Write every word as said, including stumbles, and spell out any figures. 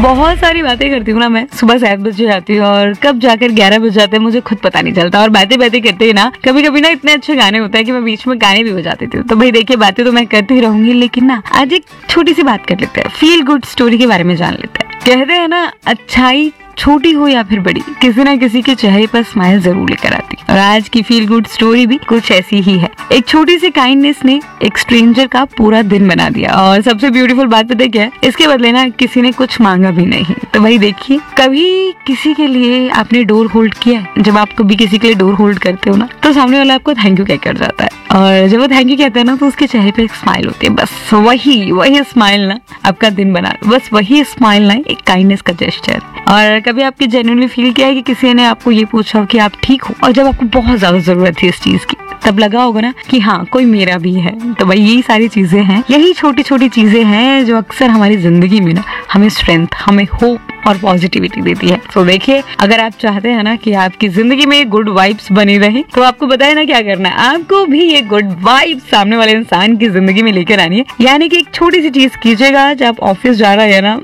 बहुत सारी बातें करती हूँ ना मैं, सुबह सात बजे जाती हूँ और कब जाकर ग्यारह बज जाते हैं मुझे खुद पता नहीं चलता। और बातें बातें करते ही ना कभी कभी ना इतने अच्छे गाने होते हैं कि मैं बीच में गाने भी हो जाती थी। तो भाई देखिए, बातें तो मैं करती रहूंगी, लेकिन ना आज एक छोटी सी बात कर लेते हैं, फील गुड स्टोरी के बारे में जान लेते हैं। कहते हैं ना, अच्छाई छोटी हो या फिर बड़ी, किसी ना किसी के चेहरे पर स्माइल जरूर लेकर आती। और आज की फील गुड स्टोरी भी कुछ ऐसी ही है। एक छोटी सी काइंडनेस ने एक स्ट्रेंजर का पूरा दिन बना दिया। और सबसे ब्यूटीफुल बात पता है क्या है? इसके बदले ना किसी ने कुछ मांगा भी नहीं। तो भाई देखिए, कभी किसी के लिए आपने डोर होल्ड किया है? जब आप कभी किसी के लिए डोर होल्ड करते हो ना, तो सामने वाला आपको थैंक यू कहकर जाता है। और जब वो थैंक यू कहता है ना, तो उसके चेहरे पे एक स्माइल होती है। बस वही वही स्माइल ना आपका दिन बना, बस वही स्माइल ना एक काइंडनेस का जेस्चर। और कभी आपकी जेन्युइनली फील किया है कि किसी ने आपको ये पूछा हो कि आप ठीक हो, और जब आपको बहुत ज्यादा जरूरत थी इस चीज की, तब लगा होगा ना कि हाँ, कोई मेरा भी है। तो भाई यही सारी चीजें हैं, यही छोटी छोटी चीजें हैं जो अक्सर हमारी जिंदगी में ना हमें स्ट्रेंथ, हमें होप और पॉजिटिविटी देती है। तो देखिए, अगर आप चाहते हैं ना कि आपकी जिंदगी में गुड वाइब्स बनी रहे, तो आपको बताए ना क्या करना है। आपको भी ये गुड वाइब्स सामने वाले इंसान की जिंदगी में लेकर आनी है। यानी कि एक छोटी सी चीज कीजिएगा, जब ऑफिस जा रहा है ना,